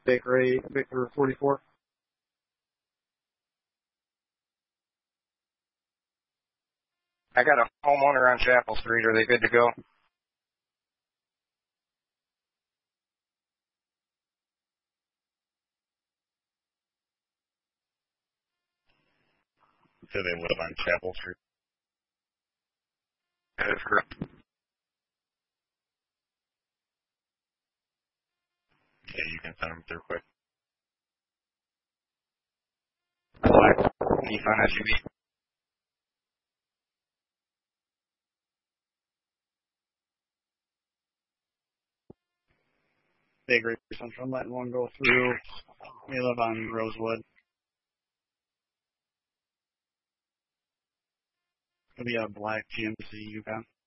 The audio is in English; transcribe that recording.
Bakery, Victor 44. I got a homeowner on Chapel Street. Are they good to go? Do they live on Chapel Street? That is correct. Yeah, you can send them through quick. Black Nissan SUV. Bakery Central, I'm letting one go through. We live on Rosewood. It'll be a black GMC Yukon.